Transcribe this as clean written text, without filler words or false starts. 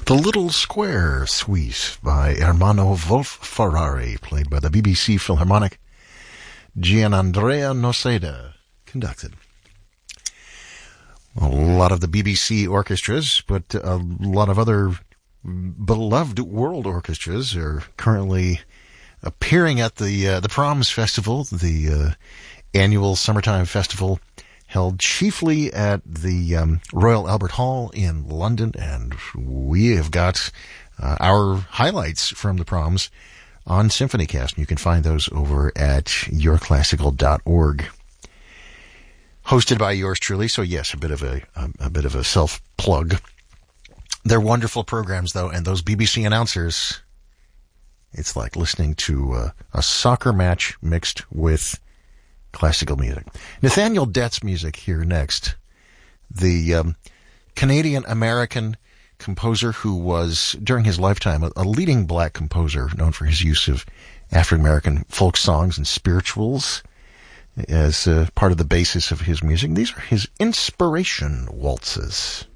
The Little Square Suite by Ermanno Wolf-Ferrari, played by the BBC Philharmonic. Gianandrea Noseda conducted. A lot of the BBC orchestras, but a lot of other beloved world orchestras are currently appearing at the Proms Festival, the annual summertime festival held chiefly at the Royal Albert Hall in London, and we have got our highlights from the Proms on SymphonyCast. You can find those over at yourclassical.org. Hosted by yours truly, so yes, a bit of a self plug. They're wonderful programs, though, and those BBC announcers, it's like listening to a soccer match mixed with classical music. Nathaniel Dett's music here next. The Canadian-American composer who was, during his lifetime, a leading black composer known for his use of African-American folk songs and spirituals as part of the basis of his music. These are his inspiration waltzes.